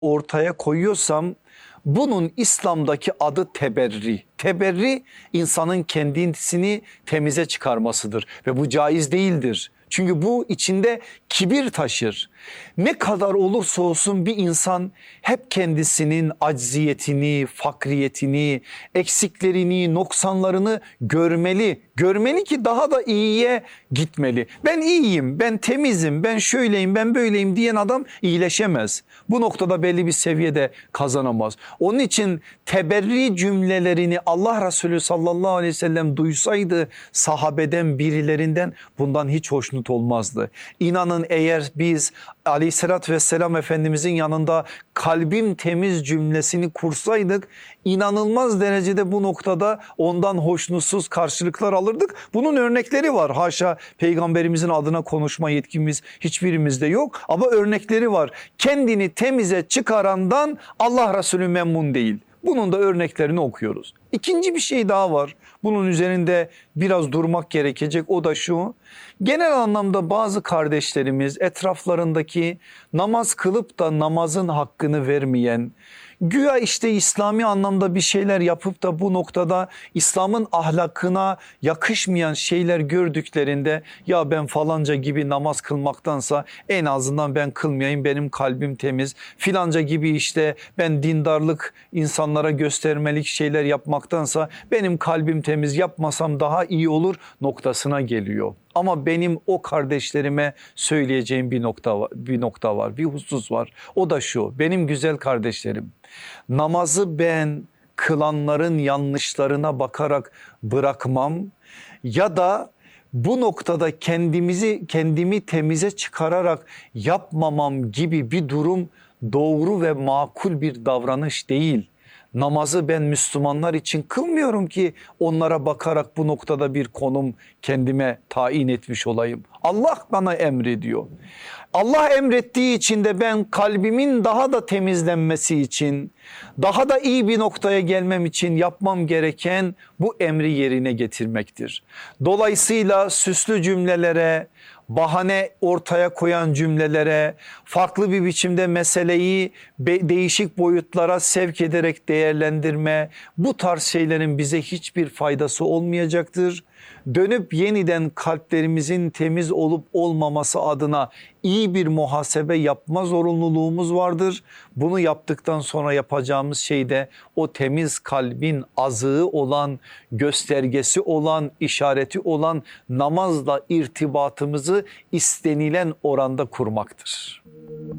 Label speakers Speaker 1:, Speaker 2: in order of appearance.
Speaker 1: ortaya koyuyorsam bunun İslam'daki adı teberri. Teberri insanın kendisini temize çıkarmasıdır ve bu caiz değildir. Çünkü bu içinde kibir taşır. Ne kadar olursa olsun bir insan hep kendisinin acziyetini, fakriyetini, eksiklerini, noksanlarını görmeli. Görmeli ki daha da iyiye gitmeli. Ben iyiyim, ben temizim, ben şöyleyim, ben böyleyim diyen adam iyileşemez. Bu noktada belli bir seviyede kazanamaz. Onun için teberri cümlelerini Allah Resulü sallallahu aleyhi ve sellem duysaydı sahabeden birilerinden bundan hiç hoşnut olmazdı. İnanın eğer biz aleyhissalatü vesselam Efendimizin yanında kalbim temiz cümlesini kursaydık inanılmaz derecede bu noktada ondan hoşnutsuz karşılıklar alırdık. Bunun örnekleri var. Haşa peygamberimizin adına konuşma yetkimiz hiçbirimizde yok ama örnekleri var. Kendini temize çıkarandan Allah Resulü memnun değil. Bunun da örneklerini okuyoruz. İkinci bir şey daha var. Bunun üzerinde biraz durmak gerekecek. O da şu. Genel anlamda bazı kardeşlerimiz etraflarındaki namaz kılıp da namazın hakkını vermeyen, güya işte İslami anlamda bir şeyler yapıp da bu noktada İslam'ın ahlakına yakışmayan şeyler gördüklerinde ya ben falanca gibi namaz kılmaktansa en azından ben kılmayayım, benim kalbim temiz, filanca gibi işte ben dindarlık insanlara göstermelik şeyler yapmaktansa benim kalbim temiz, yapmasam daha iyi olur noktasına geliyor. Ama benim o kardeşlerime söyleyeceğim bir nokta var, bir husus var. O da şu: benim güzel kardeşlerim, namazı ben kılanların yanlışlarına bakarak bırakmam ya da bu noktada kendimi temize çıkararak yapmamam gibi bir durum doğru ve makul bir davranış değil. Namazı ben Müslümanlar için kılmıyorum ki onlara bakarak bu noktada bir konum kendime tayin etmiş olayım. Allah bana emrediyor. Allah emrettiği için de ben kalbimin daha da temizlenmesi için, daha da iyi bir noktaya gelmem için yapmam gereken bu emri yerine getirmektir. Dolayısıyla süslü cümlelere, bahane ortaya koyan cümlelere, farklı bir biçimde meseleyi değişik boyutlara sevk ederek değerlendirme, bu tarz şeylerin bize hiçbir faydası olmayacaktır. Dönüp yeniden kalplerimizin temiz olup olmaması adına iyi bir muhasebe yapma zorunluluğumuz vardır. Bunu yaptıktan sonra yapacağımız şey de o temiz kalbin azığı olan, göstergesi olan, işareti olan namazla irtibatımızı istenilen oranda kurmaktır.